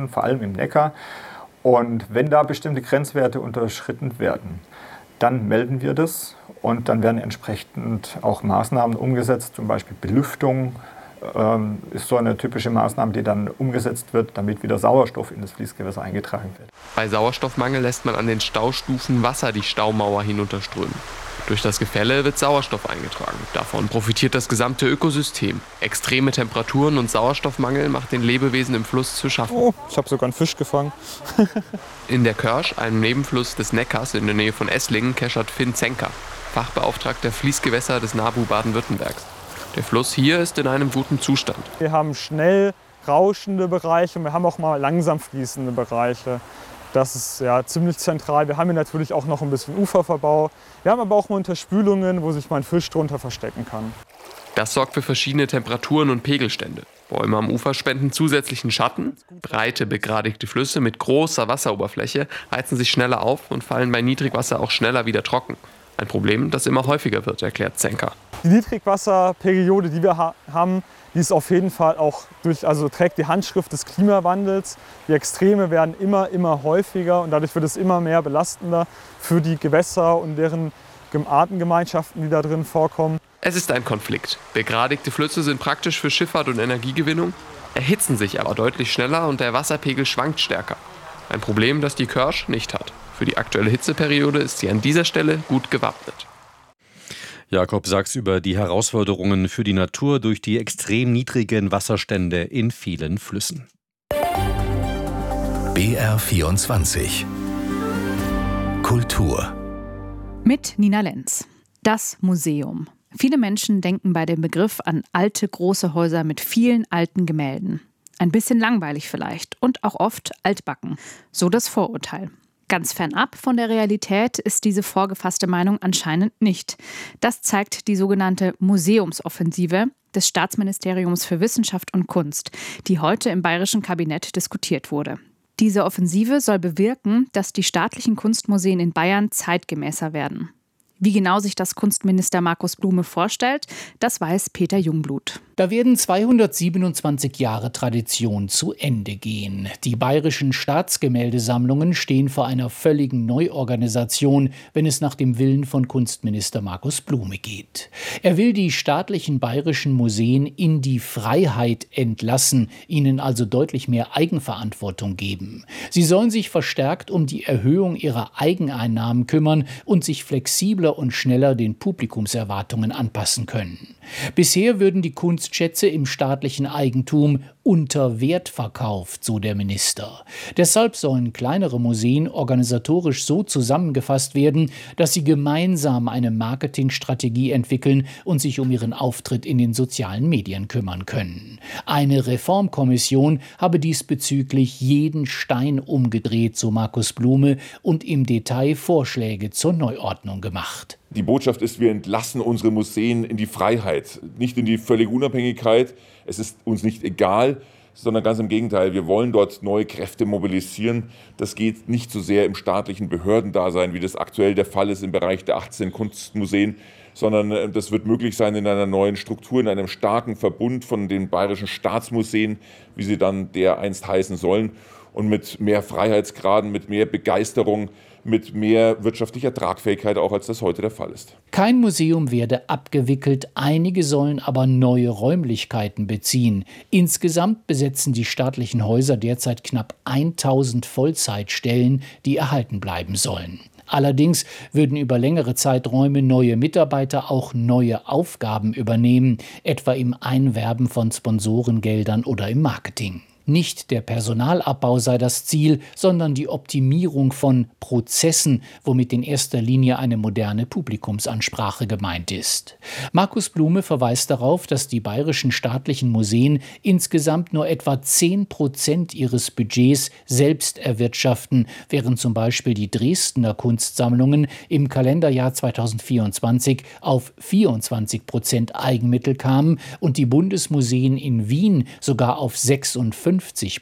Flüssen, vor allem im Neckar. Und wenn da bestimmte Grenzwerte unterschritten werden, dann melden wir das und dann werden entsprechend auch Maßnahmen umgesetzt, zum Beispiel Belüftung ist so eine typische Maßnahme, die dann umgesetzt wird, damit wieder Sauerstoff in das Fließgewässer eingetragen wird. Bei Sauerstoffmangel lässt man an den Staustufen Wasser die Staumauer hinunterströmen. Durch das Gefälle wird Sauerstoff eingetragen. Davon profitiert das gesamte Ökosystem. Extreme Temperaturen und Sauerstoffmangel macht den Lebewesen im Fluss zu schaffen. Oh, ich habe sogar einen Fisch gefangen. In der Körsch, einem Nebenfluss des Neckars in der Nähe von Esslingen, keschert Finn Zenker, Fachbeauftragter Fließgewässer des NABU Baden-Württembergs. Der Fluss hier ist in einem guten Zustand. Wir haben schnell rauschende Bereiche und wir haben auch mal langsam fließende Bereiche. Das ist ja ziemlich zentral. Wir haben hier natürlich auch noch ein bisschen Uferverbau. Wir haben aber auch mal Unterspülungen, wo sich mein Fisch drunter verstecken kann. Das sorgt für verschiedene Temperaturen und Pegelstände. Bäume am Ufer spenden zusätzlichen Schatten. Breite, begradigte Flüsse mit großer Wasseroberfläche heizen sich schneller auf und fallen bei Niedrigwasser auch schneller wieder trocken. Ein Problem, das immer häufiger wird, erklärt Zenker. Die Niedrigwasserperiode, die wir haben, die ist auf jeden Fall auch trägt die Handschrift des Klimawandels. Die Extreme werden immer häufiger und dadurch wird es immer mehr belastender für die Gewässer und deren Artengemeinschaften, die da drin vorkommen. Es ist ein Konflikt. Begradigte Flüsse sind praktisch für Schifffahrt und Energiegewinnung, erhitzen sich aber deutlich schneller und der Wasserpegel schwankt stärker. Ein Problem, das die Körsch nicht hat. Für die aktuelle Hitzeperiode ist sie an dieser Stelle gut gewappnet. Jakob Sachs über die Herausforderungen für die Natur durch die extrem niedrigen Wasserstände in vielen Flüssen. BR24 Kultur mit Nina Lenz. Das Museum. Viele Menschen denken bei dem Begriff an alte, große Häuser mit vielen alten Gemälden. Ein bisschen langweilig vielleicht und auch oft altbacken. So das Vorurteil. Ganz fernab von der Realität ist diese vorgefasste Meinung anscheinend nicht. Das zeigt die sogenannte Museumsoffensive des Staatsministeriums für Wissenschaft und Kunst, die heute im bayerischen Kabinett diskutiert wurde. Diese Offensive soll bewirken, dass die staatlichen Kunstmuseen in Bayern zeitgemäßer werden. Wie genau sich das Kunstminister Markus Blume vorstellt, das weiß Peter Jungblut. Da werden 227 Jahre Tradition zu Ende gehen. Die bayerischen Staatsgemäldesammlungen stehen vor einer völligen Neuorganisation, wenn es nach dem Willen von Kunstminister Markus Blume geht. Er will die staatlichen bayerischen Museen in die Freiheit entlassen, ihnen also deutlich mehr Eigenverantwortung geben. Sie sollen sich verstärkt um die Erhöhung ihrer Eigeneinnahmen kümmern und sich flexibler und schneller den Publikumserwartungen anpassen können. Bisher würden die Kunstschätze im staatlichen Eigentum unter Wert verkauft, so der Minister. Deshalb sollen kleinere Museen organisatorisch so zusammengefasst werden, dass sie gemeinsam eine Marketingstrategie entwickeln und sich um ihren Auftritt in den sozialen Medien kümmern können. Eine Reformkommission habe diesbezüglich jeden Stein umgedreht, so Markus Blume, und im Detail Vorschläge zur Neuordnung gemacht. Die Botschaft ist, wir entlassen unsere Museen in die Freiheit, nicht in die völlige Unabhängigkeit. Es ist uns nicht egal, sondern ganz im Gegenteil. Wir wollen dort neue Kräfte mobilisieren. Das geht nicht so sehr im staatlichen Behördendasein, wie das aktuell der Fall ist im Bereich der 18 Kunstmuseen, sondern das wird möglich sein in einer neuen Struktur, in einem starken Verbund von den bayerischen Staatsmuseen, wie sie dann dereinst heißen sollen, und mit mehr Freiheitsgraden, mit mehr Begeisterung, mit mehr wirtschaftlicher Tragfähigkeit, auch als das heute der Fall ist. Kein Museum werde abgewickelt, einige sollen aber neue Räumlichkeiten beziehen. Insgesamt besetzen die staatlichen Häuser derzeit knapp 1000 Vollzeitstellen, die erhalten bleiben sollen. Allerdings würden über längere Zeiträume neue Mitarbeiter auch neue Aufgaben übernehmen, etwa im Einwerben von Sponsorengeldern oder im Marketing. Nicht der Personalabbau sei das Ziel, sondern die Optimierung von Prozessen, womit in erster Linie eine moderne Publikumsansprache gemeint ist. Markus Blume verweist darauf, dass die bayerischen staatlichen Museen insgesamt nur etwa 10% ihres Budgets selbst erwirtschaften, während zum Beispiel die Dresdner Kunstsammlungen im Kalenderjahr 2024 auf 24% Eigenmittel kamen und die Bundesmuseen in Wien sogar auf 56%.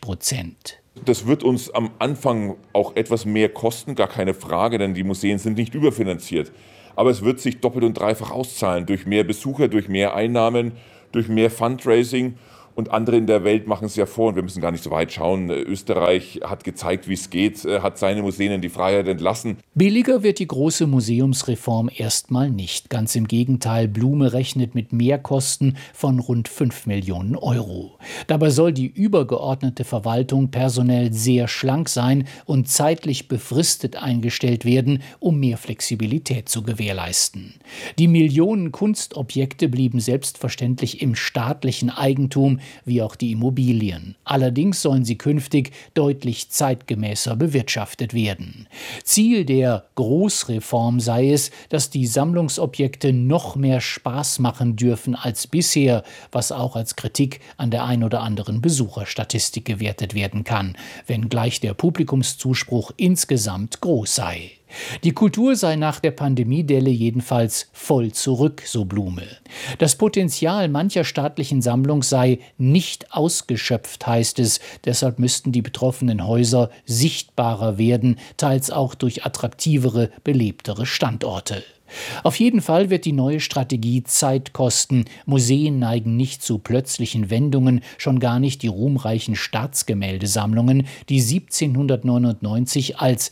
Das wird uns am Anfang auch etwas mehr kosten, gar keine Frage, denn die Museen sind nicht überfinanziert. Aber es wird sich doppelt und dreifach auszahlen durch mehr Besucher, durch mehr Einnahmen, durch mehr Fundraising Und andere in der Welt machen es ja vor und wir müssen gar nicht so weit schauen. Österreich hat gezeigt, wie es geht, hat seine Museen in die Freiheit entlassen. Billiger wird die große Museumsreform erstmal nicht. Ganz im Gegenteil, Blume rechnet mit Mehrkosten von rund 5 Millionen Euro. Dabei soll die übergeordnete Verwaltung personell sehr schlank sein und zeitlich befristet eingestellt werden, um mehr Flexibilität zu gewährleisten. Die Millionen Kunstobjekte blieben selbstverständlich im staatlichen Eigentum, wie auch die Immobilien. Allerdings sollen sie künftig deutlich zeitgemäßer bewirtschaftet werden. Ziel der Großreform sei es, dass die Sammlungsobjekte noch mehr Spaß machen dürfen als bisher, was auch als Kritik an der ein oder anderen Besucherstatistik gewertet werden kann, wenngleich der Publikumszuspruch insgesamt groß sei. Die Kultur sei nach der Pandemiedelle jedenfalls voll zurück, so Blume. Das Potenzial mancher staatlichen Sammlung sei nicht ausgeschöpft, heißt es. Deshalb müssten die betroffenen Häuser sichtbarer werden, teils auch durch attraktivere, belebtere Standorte. Auf jeden Fall wird die neue Strategie Zeit kosten. Museen neigen nicht zu plötzlichen Wendungen, schon gar nicht die ruhmreichen Staatsgemäldesammlungen, die 1799 als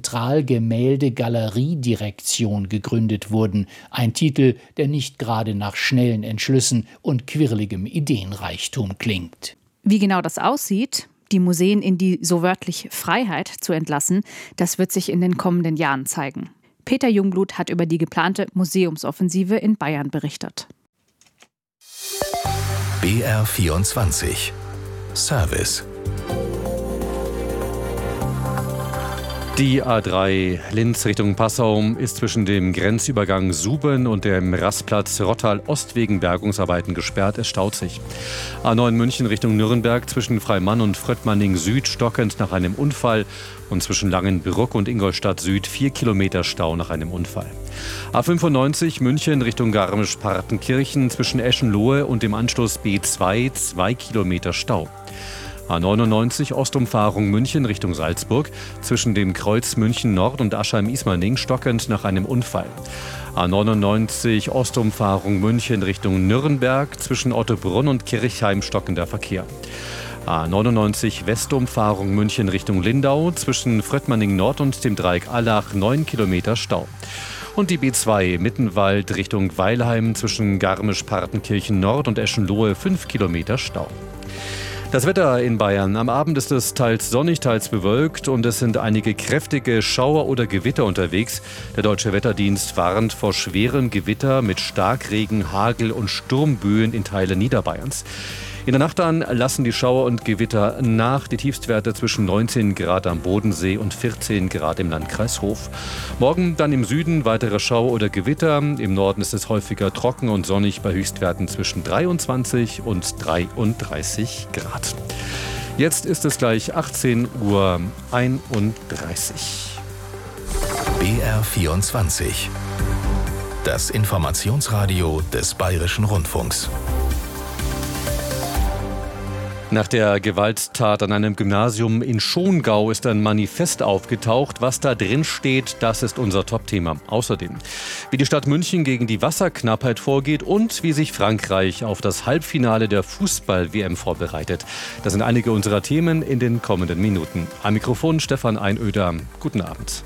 Zentralgemälde-Galeriedirektion gegründet wurden. Ein Titel, der nicht gerade nach schnellen Entschlüssen und quirligem Ideenreichtum klingt. Wie genau das aussieht, die Museen in die so wörtlich Freiheit zu entlassen, das wird sich in den kommenden Jahren zeigen. Peter Jungblut hat über die geplante Museumsoffensive in Bayern berichtet. BR24 Service. Die A3 Linz Richtung Passau ist zwischen dem Grenzübergang Suben und dem Rastplatz Rottal-Ost wegen Bergungsarbeiten gesperrt. Es staut sich. A9 München Richtung Nürnberg zwischen Freimann und Fröttmanning Süd stockend nach einem Unfall und zwischen Langenbrück und Ingolstadt Süd 4 Kilometer Stau nach einem Unfall. A95 München Richtung Garmisch-Partenkirchen zwischen Eschenlohe und dem Anschluss B2 2 Kilometer Stau. A99 Ostumfahrung München Richtung Salzburg zwischen dem Kreuz München Nord und Aschheim-Ismaning stockend nach einem Unfall. A99 Ostumfahrung München Richtung Nürnberg zwischen Ottobrunn und Kirchheim stockender Verkehr. A99 Westumfahrung München Richtung Lindau zwischen Fröttmanning Nord und dem Dreieck Allach 9 Kilometer Stau. Und die B2 Mittenwald Richtung Weilheim zwischen Garmisch-Partenkirchen Nord und Eschenlohe 5 Kilometer Stau. Das Wetter in Bayern. Am Abend ist es teils sonnig, teils bewölkt und es sind einige kräftige Schauer oder Gewitter unterwegs. Der Deutsche Wetterdienst warnt vor schwerem Gewitter mit Starkregen, Hagel und Sturmböen in Teilen Niederbayerns. In der Nacht dann lassen die Schauer und Gewitter nach. Die Tiefstwerte zwischen 19 Grad am Bodensee und 14 Grad im Landkreis Hof. Morgen dann im Süden weitere Schauer oder Gewitter. Im Norden ist es häufiger trocken und sonnig bei Höchstwerten zwischen 23 und 33 Grad. Jetzt ist es gleich 18:31 Uhr. BR24. Das Informationsradio des Bayerischen Rundfunks. Nach der Gewalttat an einem Gymnasium in Schongau ist ein Manifest aufgetaucht. Was da drin steht, das ist unser Top-Thema. Außerdem, wie die Stadt München gegen die Wasserknappheit vorgeht und wie sich Frankreich auf das Halbfinale der Fußball-WM vorbereitet. Das sind einige unserer Themen in den kommenden Minuten. Am Mikrofon Stefan Einöder. Guten Abend.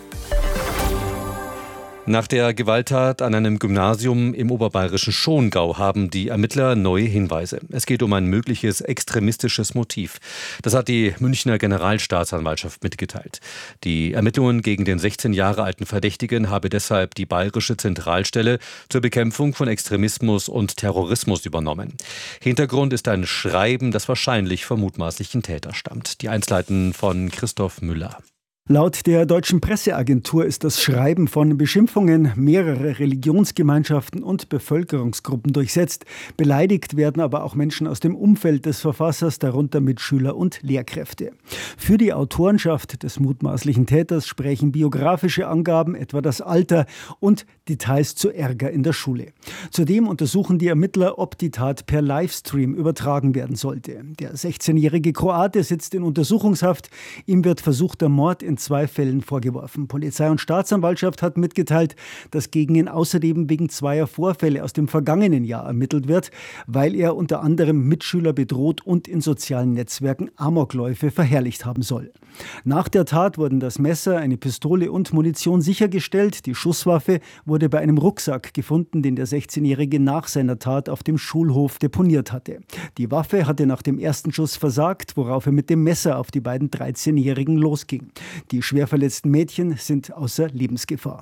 Nach der Gewalttat an einem Gymnasium im oberbayerischen Schongau haben die Ermittler neue Hinweise. Es geht um ein mögliches extremistisches Motiv. Das hat die Münchner Generalstaatsanwaltschaft mitgeteilt. Die Ermittlungen gegen den 16 Jahre alten Verdächtigen habe deshalb die Bayerische Zentralstelle zur Bekämpfung von Extremismus und Terrorismus übernommen. Hintergrund ist ein Schreiben, das wahrscheinlich vom mutmaßlichen Täter stammt. Die Einzelheiten von Christoph Müller. Laut der deutschen Presseagentur ist das Schreiben von Beschimpfungen mehrerer Religionsgemeinschaften und Bevölkerungsgruppen durchsetzt. Beleidigt werden aber auch Menschen aus dem Umfeld des Verfassers, darunter Mitschüler und Lehrkräfte. Für die Autorenschaft des mutmaßlichen Täters sprechen biografische Angaben, etwa das Alter und Details zu Ärger in der Schule. Zudem untersuchen die Ermittler, ob die Tat per Livestream übertragen werden sollte. Der 16-jährige Kroate sitzt in Untersuchungshaft. Ihm wird versuchter Mord in in 2 Fällen vorgeworfen. Polizei und Staatsanwaltschaft hat mitgeteilt, dass gegen ihn außerdem wegen 2 Vorfälle aus dem vergangenen Jahr ermittelt wird, weil er unter anderem Mitschüler bedroht und in sozialen Netzwerken Amokläufe verherrlicht haben soll. Nach der Tat wurden das Messer, eine Pistole und Munition sichergestellt. Die Schusswaffe wurde bei einem Rucksack gefunden, den der 16-Jährige nach seiner Tat auf dem Schulhof deponiert hatte. Die Waffe hatte nach dem ersten Schuss versagt, worauf er mit dem Messer auf die beiden 13-Jährigen losging. Die schwer verletzten Mädchen sind außer Lebensgefahr.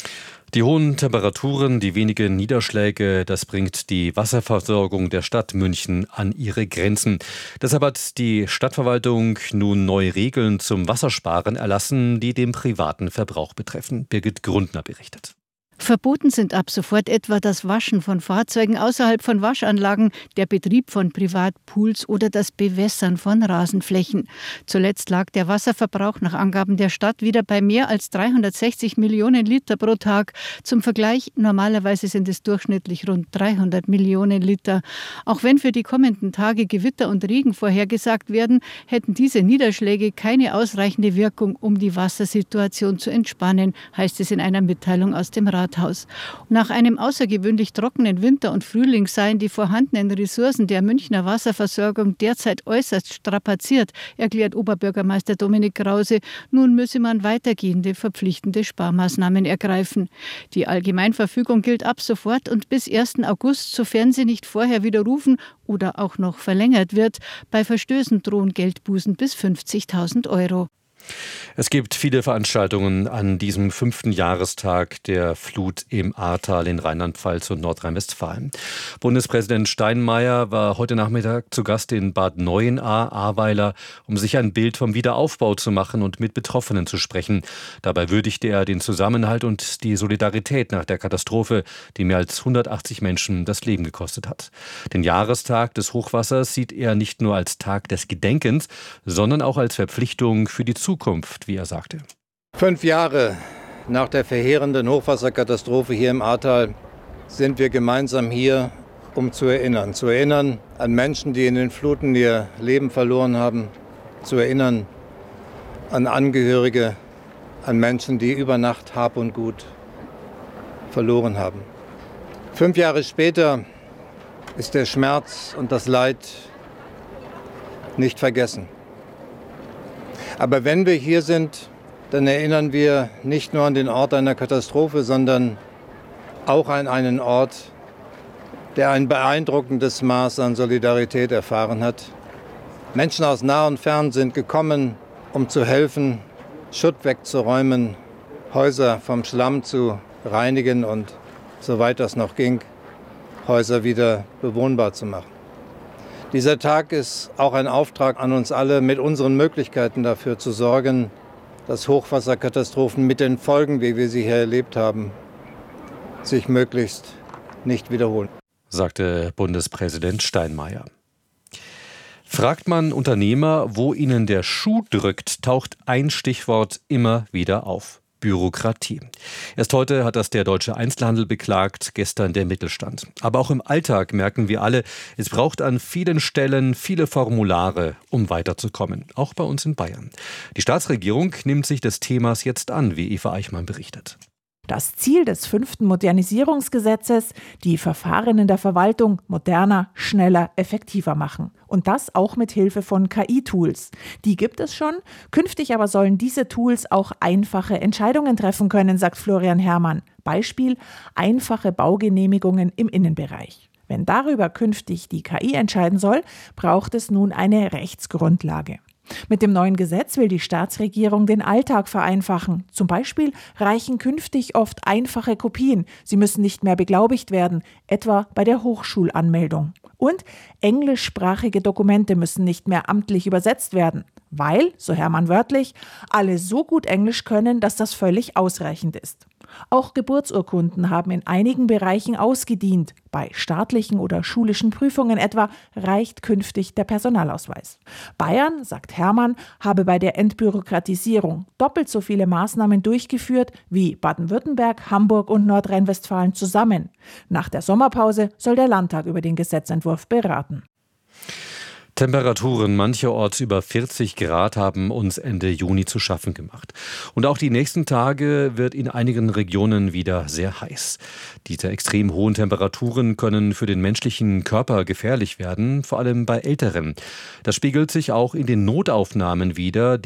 Die hohen Temperaturen, die wenigen Niederschläge, das bringt die Wasserversorgung der Stadt München an ihre Grenzen. Deshalb hat die Stadtverwaltung nun neue Regeln zum Wassersparen erlassen, die den privaten Verbrauch betreffen. Birgit Grundner berichtet. Verboten sind ab sofort etwa das Waschen von Fahrzeugen außerhalb von Waschanlagen, der Betrieb von Privatpools oder das Bewässern von Rasenflächen. Zuletzt lag der Wasserverbrauch nach Angaben der Stadt wieder bei mehr als 360 Millionen Liter pro Tag. Zum Vergleich, normalerweise sind es durchschnittlich rund 300 Millionen Liter. Auch wenn für die kommenden Tage Gewitter und Regen vorhergesagt werden, hätten diese Niederschläge keine ausreichende Wirkung, um die Wassersituation zu entspannen, heißt es in einer Mitteilung aus dem Rathaus. Nach einem außergewöhnlich trockenen Winter und Frühling seien die vorhandenen Ressourcen der Münchner Wasserversorgung derzeit äußerst strapaziert, erklärt Oberbürgermeister Dominik Krause. Nun müsse man weitergehende verpflichtende Sparmaßnahmen ergreifen. Die Allgemeinverfügung gilt ab sofort und bis 1. August, sofern sie nicht vorher widerrufen oder auch noch verlängert wird. Bei Verstößen drohen Geldbußen bis 50.000 Euro. Es gibt viele Veranstaltungen an diesem 5. Jahrestag der Flut im Ahrtal in Rheinland-Pfalz und Nordrhein-Westfalen. Bundespräsident Steinmeier war heute Nachmittag zu Gast in Bad Neuenahr-Ahrweiler, um sich ein Bild vom Wiederaufbau zu machen und mit Betroffenen zu sprechen. Dabei würdigte er den Zusammenhalt und die Solidarität nach der Katastrophe, die mehr als 180 Menschen das Leben gekostet hat. Den Jahrestag des Hochwassers sieht er nicht nur als Tag des Gedenkens, sondern auch als Verpflichtung für die Zukunft, wie er sagte. 5 Jahre nach der verheerenden Hochwasserkatastrophe hier im Ahrtal sind wir gemeinsam hier, um zu erinnern. Zu erinnern an Menschen, die in den Fluten ihr Leben verloren haben. Zu erinnern an Angehörige, an Menschen, die über Nacht Hab und Gut verloren haben. 5 Jahre später ist der Schmerz und das Leid nicht vergessen. Aber wenn wir hier sind, dann erinnern wir nicht nur an den Ort einer Katastrophe, sondern auch an einen Ort, der ein beeindruckendes Maß an Solidarität erfahren hat. Menschen aus nah und fern sind gekommen, um zu helfen, Schutt wegzuräumen, Häuser vom Schlamm zu reinigen und, soweit das noch ging, Häuser wieder bewohnbar zu machen. Dieser Tag ist auch ein Auftrag an uns alle, mit unseren Möglichkeiten dafür zu sorgen, dass Hochwasserkatastrophen mit den Folgen, wie wir sie hier erlebt haben, sich möglichst nicht wiederholen, sagte Bundespräsident Steinmeier. Fragt man Unternehmer, wo ihnen der Schuh drückt, taucht ein Stichwort immer wieder auf: Bürokratie. Erst heute hat das der deutsche Einzelhandel beklagt, gestern der Mittelstand. Aber auch im Alltag merken wir alle, es braucht an vielen Stellen viele Formulare, um weiterzukommen. Auch bei uns in Bayern. Die Staatsregierung nimmt sich des Themas jetzt an, wie Eva Eichmann berichtet. Das Ziel des 5. Modernisierungsgesetzes, die Verfahren in der Verwaltung moderner, schneller, effektiver machen. Und das auch mit Hilfe von KI-Tools. Die gibt es schon, künftig aber sollen diese Tools auch einfache Entscheidungen treffen können, sagt Florian Herrmann. Beispiel: einfache Baugenehmigungen im Innenbereich. Wenn darüber künftig die KI entscheiden soll, braucht es nun eine Rechtsgrundlage. Mit dem neuen Gesetz will die Staatsregierung den Alltag vereinfachen. Zum Beispiel reichen künftig oft einfache Kopien. Sie müssen nicht mehr beglaubigt werden, etwa bei der Hochschulanmeldung. Und englischsprachige Dokumente müssen nicht mehr amtlich übersetzt werden, weil, so Herrmann wörtlich, alle so gut Englisch können, dass das völlig ausreichend ist. Auch Geburtsurkunden haben in einigen Bereichen ausgedient. Bei staatlichen oder schulischen Prüfungen etwa reicht künftig der Personalausweis. Bayern, sagt Herrmann, habe bei der Entbürokratisierung doppelt so viele Maßnahmen durchgeführt wie Baden-Württemberg, Hamburg und Nordrhein-Westfalen zusammen. Nach der Sommerpause soll der Landtag über den Gesetzentwurf beraten. Temperaturen mancherorts über 40 Grad haben uns Ende Juni zu schaffen gemacht. Und auch die nächsten Tage wird in einigen Regionen wieder sehr heiß. Diese extrem hohen Temperaturen können für den menschlichen Körper gefährlich werden, vor allem bei Älteren. Das spiegelt sich auch in den Notaufnahmen wider,